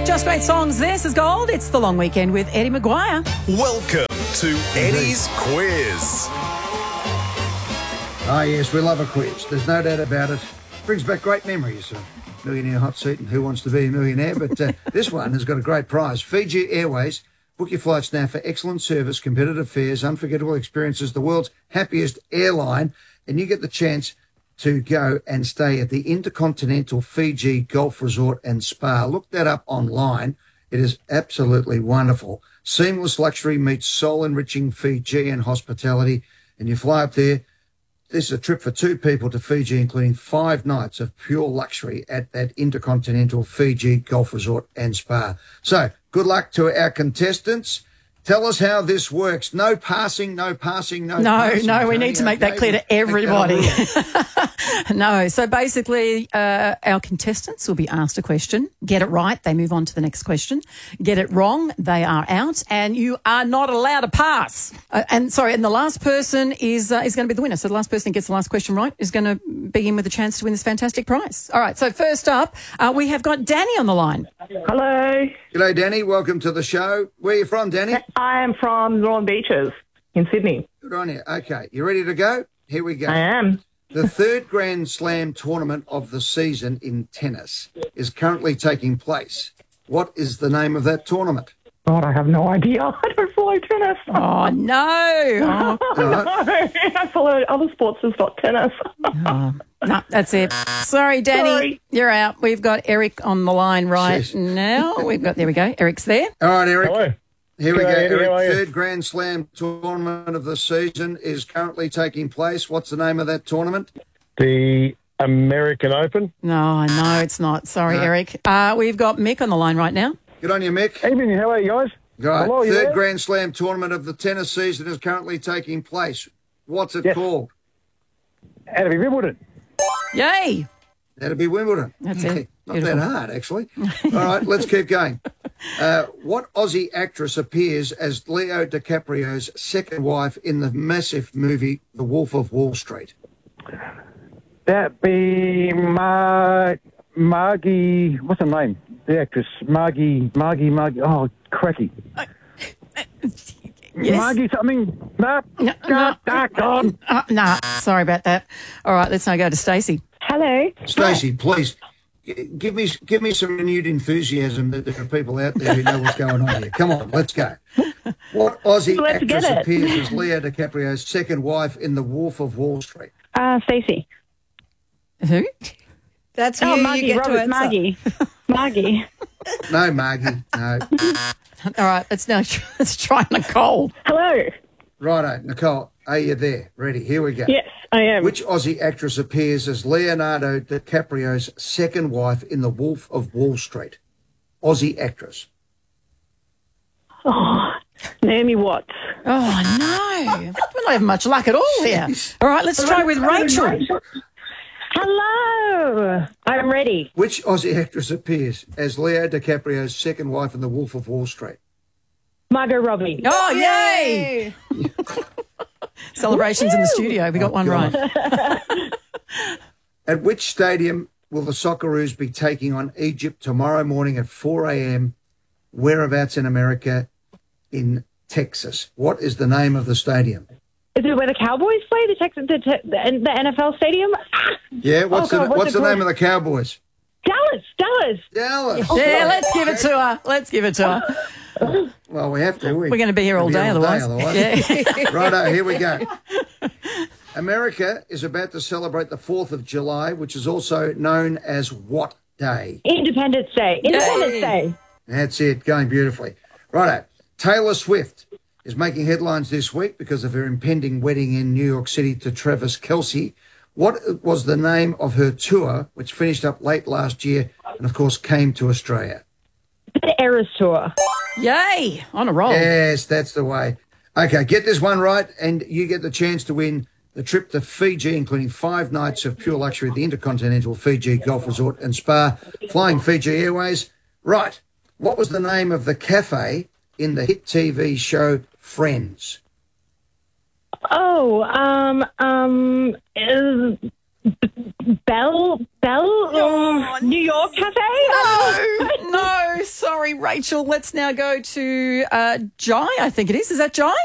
Just great songs. This is Gold. It's the long weekend with Eddie Maguire. Welcome to Eddie's Quiz. Ah, yes, we love a quiz. There's no doubt about it. Brings back great memories of Millionaire Hot Seat and Who Wants to Be a Millionaire. But this one has got a great prize. Fiji Airways. Book your flights now for excellent service, competitive fares, unforgettable experiences, the world's happiest airline. And you get the chance to go and stay at the Intercontinental Fiji Golf Resort and Spa. Look that up online. It is absolutely wonderful. Seamless luxury meets soul-enriching Fijian hospitality. And you fly up there. This is a trip for two people to Fiji, including 5 nights of pure luxury at that Intercontinental Fiji Golf Resort and Spa. So, good luck to our contestants. Tell us how this works. No passing. No, we need to make that clear to everybody. No, so basically our contestants will be asked a question. Get it right, they move on to the next question. Get it wrong, they are out, and you are not allowed to pass. And the last person is going to be the winner. So the last person who gets the last question right is going to be in with a chance to win this fantastic prize. All right, so first up, we have got Danny on the line. Hello. G'day, Danny. Welcome to the show. Where are you from, Danny? I am from Northern Beaches in Sydney. Good on you. Okay, you ready to go? Here we go. I am. The third Grand Slam tournament of the season in tennis is currently taking place. What is the name of that tournament? God, I have no idea. I don't follow tennis. Oh, no. No, I follow other sports as not tennis. No, that's it. Sorry, Danny. Sorry. You're out. We've got Eric on the line right now. There we go. Eric's there. All right, Eric. Hello. Here we go, Eddie, how are Eric. you? Third Grand Slam tournament of the season is currently taking place. What's the name of that tournament? The American Open. No, it's not. Sorry, No. Eric. We've got Mick on the line right now. Good on you, Mick. Evening, how are you guys? Right. Hello, you Third there? Grand Slam tournament of the tennis season is currently taking place. What's it Yes. called? Out of Wimbledon. Yay! That'd be Wimbledon. That's it. Not Beautiful. that hard, actually. All right, let's keep going. What Aussie actress appears as Leo DiCaprio's second wife in the massive movie The Wolf of Wall Street? That be Margie. What's her name? The actress Margie. Oh, cracky. Yes. Margie something. Nah. God. Nah, sorry about that. All right, let's now go to Stacey. Hello. Stacey, please, give me some renewed enthusiasm that there are people out there who know what's going on here. Come on, let's go. What Aussie Let's get actress it. appears as Leo DiCaprio's second wife in The Wolf of Wall Street? Stacey. Who? That's you. Oh, You Margie. get to Robert. answer. Margie. No, Margie, no. All right, let's try Nicole. Hello. Righto, Nicole, are you there? Ready? Here we go. Yes, I am. Which Aussie actress appears as Leonardo DiCaprio's second wife in The Wolf of Wall Street? Aussie actress. Naomi Watts. Oh, no. We're not having much luck at all here. All right, let's try with Rachel. Hello. I'm ready. Which Aussie actress appears as Leo DiCaprio's second wife in The Wolf of Wall Street? Margot Robbie. Oh, yay! Celebrations in the studio. We got one God. right. At which stadium will the Socceroos be taking on Egypt tomorrow morning at 4 a.m. whereabouts in America? In Texas. What is the name of the stadium? Is it where the Cowboys play? The NFL stadium? Yeah, what's God, the it name called? of the Cowboys? Dallas. Dallas. Yeah, let's give it to her. Well, we have to. We're going to be here all day otherwise. Yeah. Righto, here we go. America is about to celebrate the 4th of July, which is also known as what day? Independence Day. That's it, going beautifully. Righto, Taylor Swift is making headlines this week because of her impending wedding in New York City to Travis Kelce. What was the name of her tour, which finished up late last year and, of course, came to Australia? The Eras Tour. Yay! On a roll. Yes, that's the way. Okay, get this one right, and you get the chance to win the trip to Fiji, including 5 nights of pure luxury at the Intercontinental Fiji Golf Resort and Spa, flying Fiji Airways. Right. What was the name of the cafe in the hit TV show Friends? Oh, Bell, New York Cafe? No, sorry. Sorry, Rachel. Let's now go to Jai, I think it is. Is that Jai?